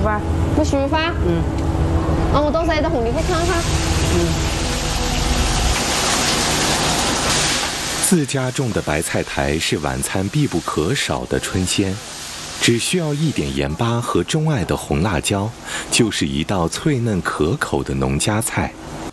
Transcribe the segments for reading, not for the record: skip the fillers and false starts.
吧？ 不舒服啊？那我到时候到红里去看看。 自家种的白菜苔是晚餐必不可少的春鲜，只需要一点盐巴和钟爱的红辣椒，就是一道脆嫩可口的农家菜。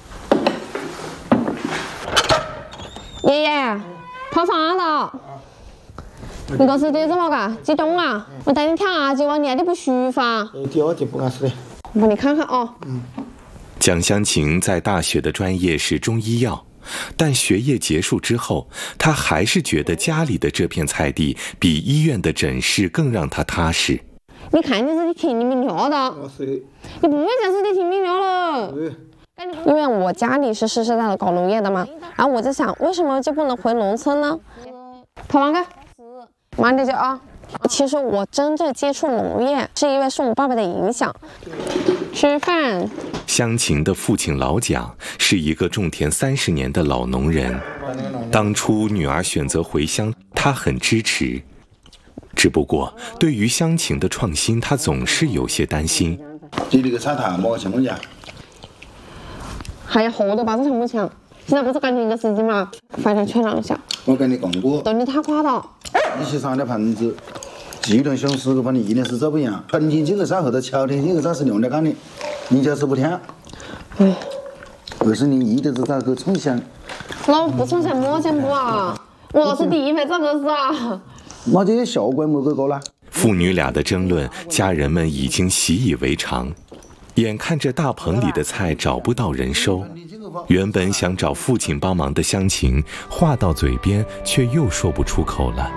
爷爷，泡饭了。你这是点什么噶？激动啊！我带你跳下去，我练的不舒服啊。 我就不敢吃的。 我帮你看看啊。 蒋香琴在大学的专业是中医药。但学业结束之后，他还是觉得家里的这片菜地比医院的诊室更让他踏实。 你看你自己听你们聊的，你不会再自己听你聊了。因为我家里是实实在在搞农业的嘛，然后我在想，为什么就不能回农村呢？跑完个，慢点就啊。其实我真正接触农业，是因为受我爸爸的影响。吃饭。 香琴的父亲老蒋是一个种田30年的老农人，当初女儿选择回乡，他很支持。只不过对于香琴的创新，他总是有些担心。 这里个菜坛么情况下？ 还有好多把这全部抢，现在不是赶紧一个时机嘛，反正全让下。 我跟你讲过， 动力太快了。 一起上的盘子，集团想死个把你一年是做不样。春天这个菜和到秋天这个菜是两家干的，你就是不听。20年一直是在去冲香。 老不冲香么香不啊？我是第一回做这事啊。 那这些效果没给过啦。 父女俩的争论，家人们已经习以为常。眼看着大棚里的菜找不到人收，原本想找父亲帮忙的香琴，话到嘴边却又说不出口了。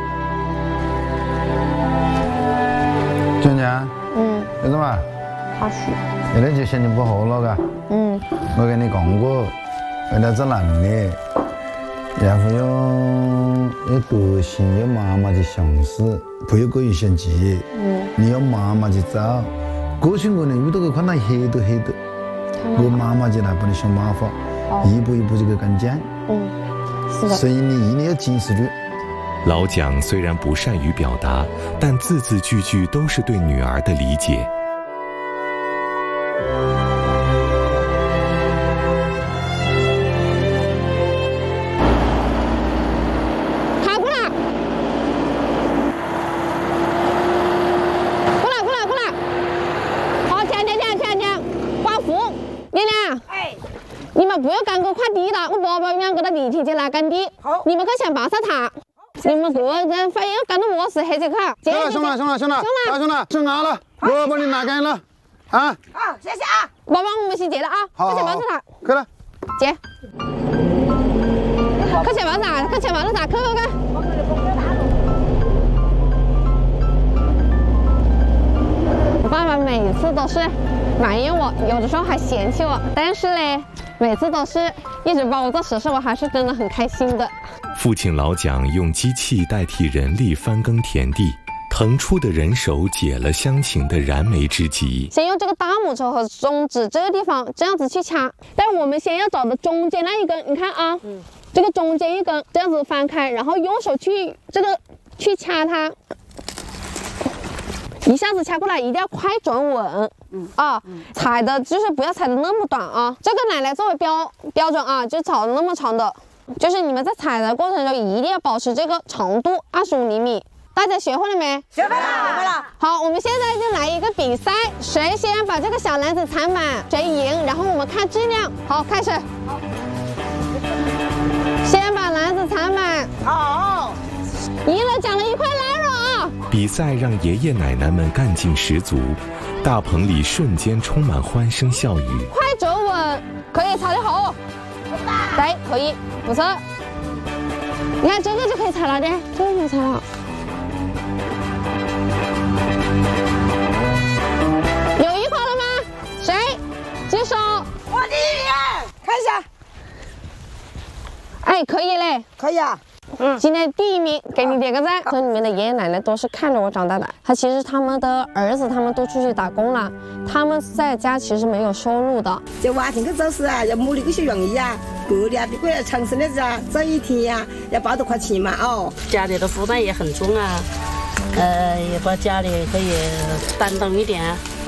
娟娟，有什么？ 他是。 现在就心情不好了嘎。我跟你讲过，为了做男的，然后要德行，要妈妈的相似，不要过于心急。你要妈妈的走。过去我呢遇到个困难黑的，我妈妈就来帮你想办法，一步一步就给跟进。 是的。 所以你一定要坚持住。 老蒋虽然不善于表达，但字字句句都是对女儿的理解。 不要干个快递了，我爸爸让给他地铁去拿干地。好，你们快想办法他。你们个人非要干到我死黑就去。 兄弟，吃熬了，我帮你拿干了。啊。 好，谢谢啊。爸爸，我们先结了啊。快想办法他。 去了。 结。快想办法，快。我爸爸每次都是埋怨我，有的时候还嫌弃我，但是呢。每次都是一直帮我做实事，我还是真的很开心的。 父亲老蒋用机器代替人力翻耕田地，腾出的人手解了香琴的燃眉之急。 先用这个大拇指和中指这个地方这样子去掐，但我们先要找的中间那一根，你看啊，这个中间一根这样子翻开，然后用手去去掐它。一下子掐过来一定要快准稳，踩的就是不要踩的那么短啊，这个奶奶作为标准啊，就炒那么长的，就是你们在踩的过程中一定要保持这个长度25厘米。大家学会了没？ 学会了。 好，我们现在就来一个比赛，谁先把这个小篮子踩满，谁赢。然后我们看质量。好，开始。先把篮子踩满。 好。 赢了奖了1块腊肉啊！ 比赛让爷爷奶奶们干劲十足，大棚里瞬间充满欢声笑语。 快准稳，可以踩得好。对，可以，不错。你看这个就可以踩了的，这个可以踩了。有1块了吗？谁？举手。 我第1，看一下。 哎，可以嘞。 可以啊。 今天第1名，给你点个赞。村里面的爷爷奶奶都是看着我长大的，其实他们的儿子他们都出去打工了，他们在家其实没有收入的。 这外天去做事啊，要没那个些容易啊，过年的过长生日子啊，这一天呀要8多块钱嘛哦。 家里的负担也很重啊，也把家里可以担当一点。